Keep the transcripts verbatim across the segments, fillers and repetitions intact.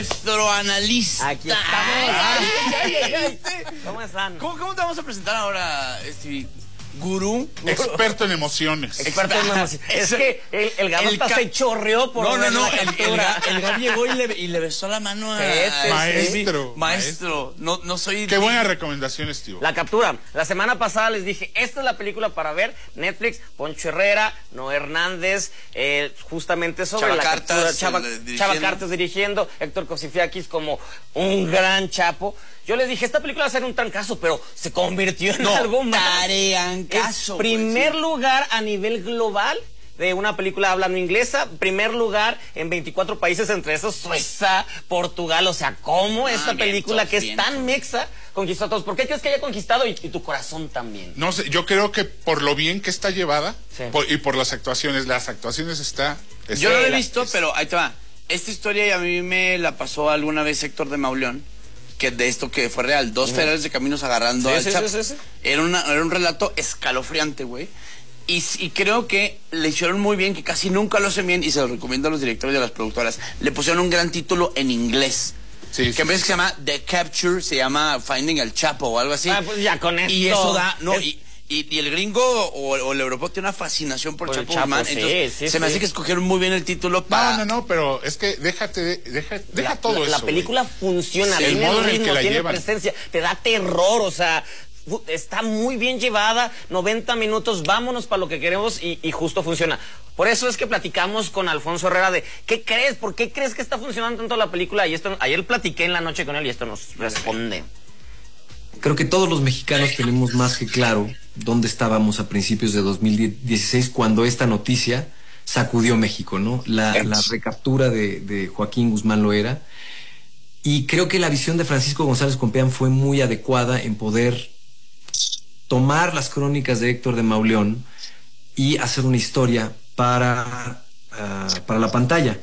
Nuestro analista. Aquí estamos. Ay, ay, ay, ay, ay. ¿Cómo están? ¿Cómo, ¿Cómo te vamos a presentar ahora, este gurú? Experto en emociones. Experto en emociones. Es que el, el Gabo el hasta ca- se chorreó por No, no, ver no. la El, el, captura. el Gab llegó y le, y le besó la mano a. Sí, sí, a- Maestro, Maestro. No, no soy. Qué buena recomendación, Steve. La captura. La semana pasada les dije, esta es la película para ver. Netflix, Poncho Herrera, Noé Hernández, eh, justamente sobre Chava la Cartas, captura. Chava, el, dirigiendo. Chava Cartas dirigiendo, Héctor Cosifiakis como un gran chapo. Yo les dije, esta película va a ser un trancazo, pero se convirtió en No, algo más. tareancazo, Es güey, primer sí. lugar a nivel global de una película hablando inglesa, primer lugar en veinticuatro países, entre esos Suiza, Portugal. O sea, ¿cómo Ah, esta película vientos, que es vientos. tan mexa conquistó a todos? ¿Por qué crees que haya conquistado y, y tu corazón también? No sé, yo creo que por lo bien que está llevada Sí. por- y por las actuaciones, las actuaciones está... está- Yo no lo he la- visto, es- pero ahí te va. Esta historia a mí me la pasó alguna vez Héctor de Mauleón, que de esto que fue real. Dos federales de caminos agarrando Sí, al sí, Chapo. sí, sí, sí. Era, una, era un relato escalofriante, güey. Y, y creo que le hicieron muy bien, que casi nunca lo hacen bien, y se lo recomiendo a los directores y a las productoras. Le pusieron un gran título en inglés. Sí, que sí, en vez que se llama The Capture, se llama Finding al Chapo o algo así. Ah, pues ya con esto. Y eso da, no, es- y, y, y el gringo o, o el europeo tiene una fascinación por, Por el Chapo Chapo, Guzmán. sí, Entonces, sí, se me sí. hace que escogieron muy bien el título para. No, no, no, pero es que déjate, de- deja, deja la, todo la- eso. la película güey. funciona, Sí, el tiene modo en el ritmo, que la tiene llevan. presencia, te da terror, o sea, fu- está muy bien llevada, noventa minutos, vámonos para lo que queremos y, y justo funciona. Por eso es que platicamos con Alfonso Herrera de, ¿qué crees? ¿Por qué crees que está funcionando tanto la película? Y esto, ayer platiqué en la noche con él y esto nos responde. Creo que todos los mexicanos tenemos más que claro dónde estábamos a principios de dos mil dieciséis cuando esta noticia sacudió México, ¿no? La, la recaptura de, de Joaquín Guzmán Loera. Y creo que la visión de Francisco González Compeán fue muy adecuada en poder tomar las crónicas de Héctor de Mauleón y hacer una historia para, uh, para la pantalla.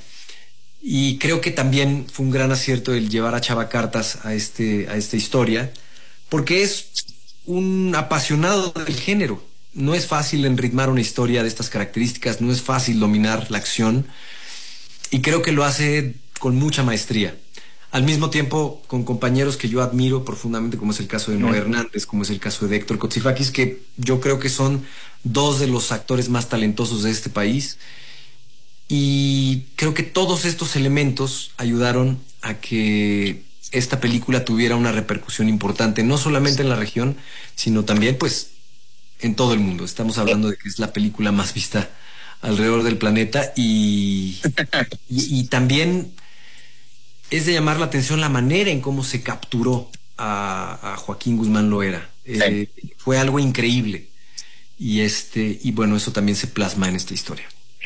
Y creo que también fue un gran acierto el llevar a Chava Cartas a, este, a esta historia, porque es un apasionado del género. No es fácil enritmar una historia de estas características, no es fácil dominar la acción, y creo que lo hace con mucha maestría. Al mismo tiempo, con compañeros que yo admiro profundamente, como es el caso de Noé Hernández, como es el caso de Héctor Cosifiakis, que yo creo que son dos de los actores más talentosos de este país. Y creo que todos estos elementos ayudaron a que esta película tuviera una repercusión importante, no solamente en la región, sino también, pues, en todo el mundo. Estamos hablando de que es la película más vista alrededor del planeta y, y, y también es de llamar la atención la manera en cómo se capturó a, a Joaquín Guzmán Loera. Eh, fue algo increíble. Y, este, y bueno, eso también se plasma en esta historia.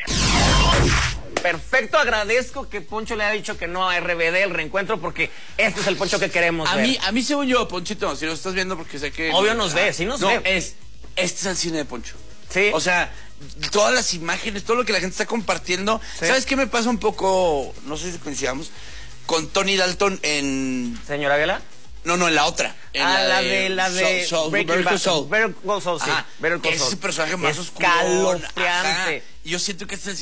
Perfecto, agradezco que Poncho le haya dicho que no a R B D, el reencuentro, porque este es el Poncho que queremos A ver. mí, a mí según yo, Ponchito, si lo estás viendo porque sé que... Obvio nos ve, sí nos no, ve. es, este es el cine de Poncho. Sí. O sea, todas las imágenes, todo lo que la gente está compartiendo. Sí. ¿Sabes qué me pasa un poco, no sé si coincidamos, con Tony Dalton en... Señora Vela. No, no, en la otra. En Ah, la de, la de Soul- Soul, Breaking Better Call Bad. Saul. Better Call Saul, sí. Ajá, Better Call ese Saul. personaje más oscuro. Escalofriante. Yo siento que este es el